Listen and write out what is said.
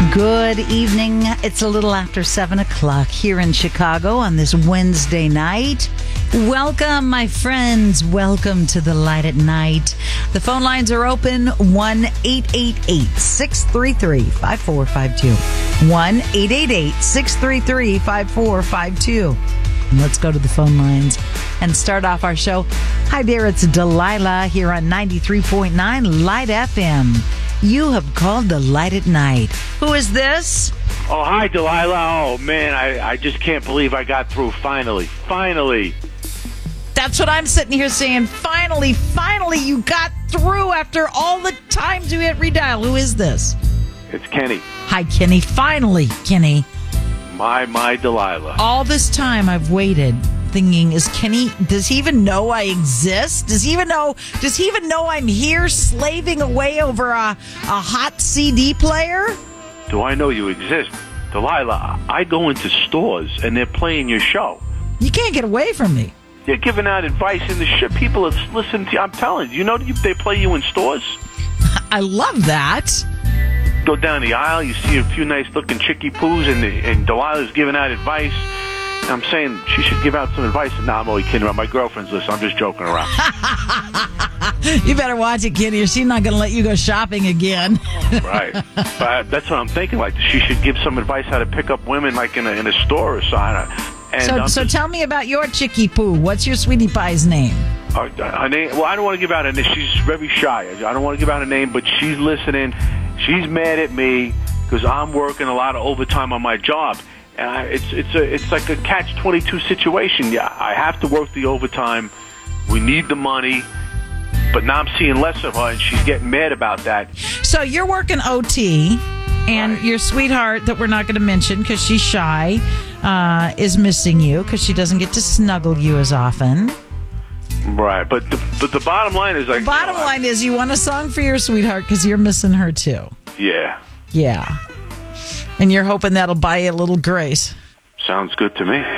Good evening. It's a little after 7 o'clock here in Chicago on this Wednesday night. Welcome, my friends. Welcome to the Light at Night. The phone lines are open, 1-888-633-5452. 1-888-633-5452. And let's go to the phone lines and start off our show. Hi there, it's Delilah here on 93.9 Light FM. You have called the Light at Night. Who is this? Oh, hi, Delilah. Oh, man, I just can't believe I got through finally. Finally. That's what I'm sitting here saying. Finally, you got through after all the times you hit redial. Who is this? It's Kenny. Hi, Kenny. Finally, Kenny. My Delilah. All this time I've waited thinking, is Kenny, does he even know I exist? Does he even know I'm here slaving away over a hot CD player? Do I know you exist? Delilah, I go into stores and they're playing your show. You can't get away from me. You're giving out advice in the shit. People are listening to you. I'm telling you, they play you in stores? I love that. Go down the aisle, you see a few nice-looking chickie poos, and Delilah's giving out advice. I'm saying she should give out some advice. Nah, I'm only kidding around. My girlfriend's listening. I'm just joking around. You better watch it, Kenny, or she's not going to let you go shopping again. Right. But that's what I'm thinking. Like, she should give some advice how to pick up women, like in a store or something. And so tell me about your chickie poo. What's your sweetie pie's name? Her name? Well, I don't want to give out a name. She's very shy. I don't want to give out a name, but she's listening. She's mad at me because I'm working a lot of overtime on my job. And it's like a catch-22 situation. Yeah, I have to work the overtime. We need the money. But now I'm seeing less of her, and she's getting mad about that. So you're working OT, and right. Your sweetheart, that we're not going to mention because she's shy, is missing you because she doesn't get to snuggle you as often. Right, but the bottom line is like... The bottom line is you want a song for your sweetheart because you're missing her too. Yeah. Yeah. And you're hoping that'll buy you a little grace. Sounds good to me.